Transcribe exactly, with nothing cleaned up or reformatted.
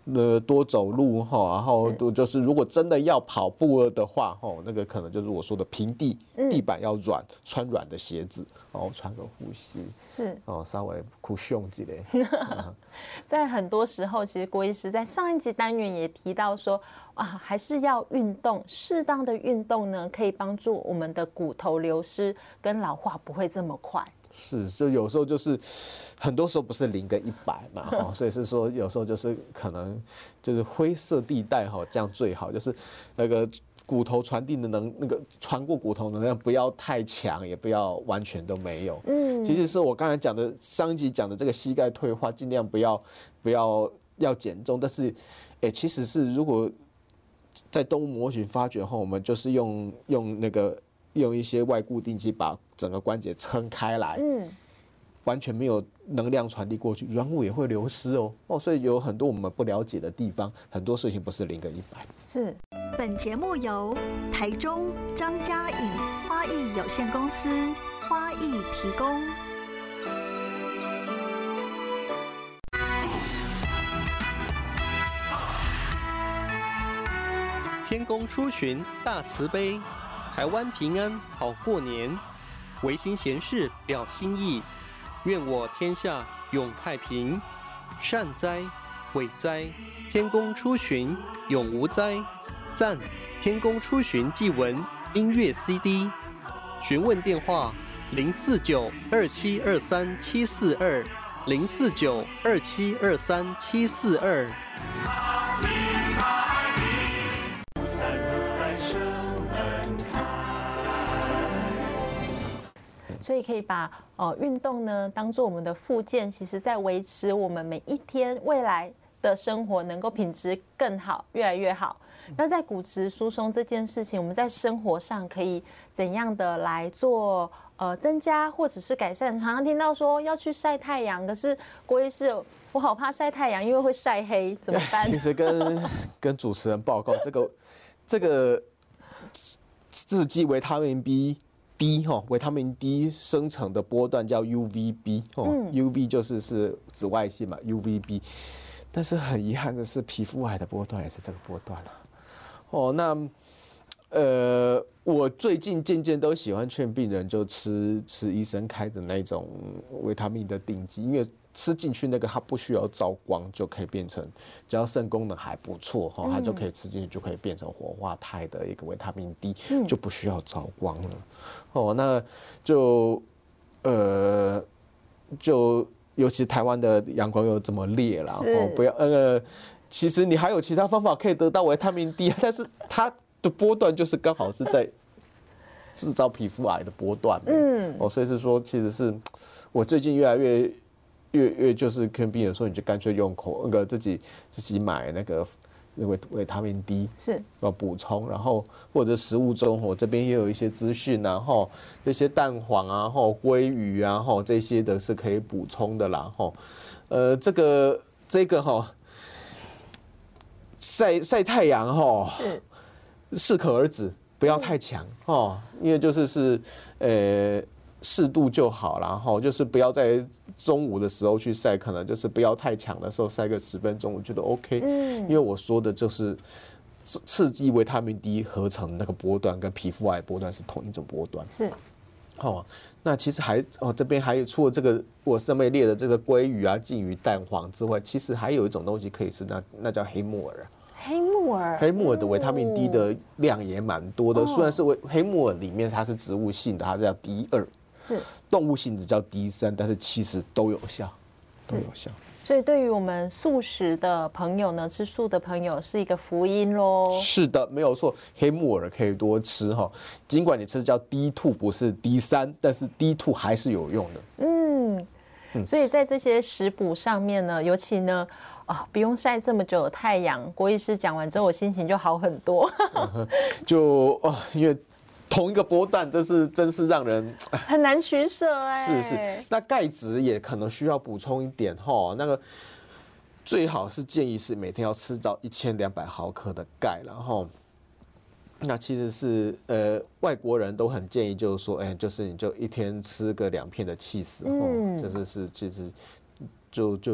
呃，多走路哈，然后就是如果真的要跑步的话，哈，那个可能就是我说的平地，地板要软，穿软的鞋子，然后穿个护膝， 是哦，稍微酷胸之类。 在很多时候，其实郭医师在上一集单元也提到说，啊，还是要运动，适当的运动呢，可以帮助我们的骨头流失跟老化不会这么快。 是，就有时候就是很多时候不是零跟一百嘛，哈，所以是说有时候就是可能就是灰色地带哈，这样最好，就是那个骨头传递的能那个传过骨头能量不要太强，也不要完全都没有。嗯，其实是我刚才讲的上一集讲的这个膝盖退化，尽量不要不要要减重，但是，哎，其实是如果在动物模型发掘后，我们就是用用那个。用一些外固定剂把整个关节撑开来，嗯，完全没有能量传递过去，软骨也会流失哦。哦，所以有很多我们不了解的地方，很多事情不是零跟一百。 是。 本节目由台中张家颖花艺有限公司花艺提供。 天公出巡大慈悲。台湾平安好过年，唯心闲事表心意，愿我天下永太平。善哉，伟哉，天公出巡永无灾。赞，天公出巡祭文音乐 C D。询问电话：零四九二七二三七四二，零四九二七二三七四二。 所以可以把呃运动呢当做我们的附件，其实在维持我们每一天未来的生活能够品质更好，越来越好。那在骨质疏松这件事情，我们在生活上可以怎样的来做呃增加或者是改善？常常听到说要去晒太阳，可是郭医师，我好怕晒太阳，因为会晒黑，怎么办？ 其实跟跟主持人报告，这个这个制剂维他命 B。D 哈，维他命 D 生成的波段叫 U V B 哦、嗯、，U V 就是是紫外线嘛 ，U V B。但是很遗憾的是，皮肤癌的波段也是这个波段了。哦，那呃，我最近渐渐都喜欢劝病人就吃吃医生开的那种维他命的定剂，因为吃进去那个它不需要照光就可以变成，只要肾功能还不错哈，它就可以吃进去就可以变成活化态的一个维他命 D，、嗯、就不需要照光了。哦，那就呃就尤其台湾的阳光又这么烈了，哦，不要呃，其实你还有其他方法可以得到维他命 D， 但是它的波段就是刚好是在制造皮肤癌的波段，嗯，哦，所以是说其实是我最近越来越。越越就是跟病人说，你就干脆用口那个自己自己买那个维维他命 D 是要补充，然后或者食物中我这边也有一些资讯啊，哈，这些蛋黄啊，哈，鲑鱼啊，哈，这些的是可以补充的啦，哈，呃，这个这个哈，晒晒太阳哈，是适可而止，不要太强哦，因为就是是呃。适度就好，然后就是不要在中午的时候去晒，可能就是不要太强的时候晒个十分钟，我觉得 OK。嗯，因为我说的就是刺激维他命 D 合成的那个波段跟皮肤癌波段是同一种波段。 是。 哦，那其实还哦这边还有除了这个我上面列的这个鲑鱼啊、鲫鱼、蛋黄之外，其实还有一种东西可以吃，那那叫黑木耳。 黑木耳， 黑木耳的维他命 D 的量也蛮多的，哦、虽然是维黑木耳里面它是植物性的，它是叫 D 二。 是动物性的叫 D 三，但是其实都有效，都有效。 所以对于我们素食的朋友呢，吃素的朋友是一个福音咯。 是的，没有错，黑木耳可以多吃哈。尽管你吃叫 D 二 不是 D 三，但是 D 二 还是有用的。嗯， 所以在这些食补上面呢，尤其呢。啊、哦，不用晒这么久的太阳。郭医师讲完之后，我心情就好很多。 就哦，因为同一个波段，真是真是让人很难取舍哎。 是是，那钙质也可能需要补充一点哈。那个最好是建议是每天要吃到一千两百毫克的钙，然后那其实是呃外国人都很建议，就是说，哎，就是你就一天吃个两片的起司，嗯，就是是其实就就。